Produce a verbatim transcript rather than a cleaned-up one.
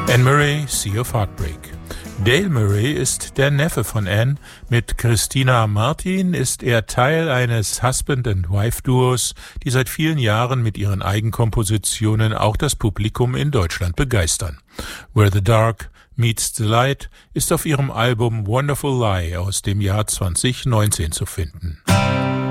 Anne Murray, Sea of Heartbreak. Dale Murray ist der Neffe von Anne. Mit Christina Martin ist er Teil eines Husband-and-Wife-Duos, die seit vielen Jahren mit ihren Eigenkompositionen auch das Publikum in Deutschland begeistern. Where the Dark Meets the Light ist auf ihrem Album Wonderful Lie aus dem Jahr zwanzig neunzehn zu finden.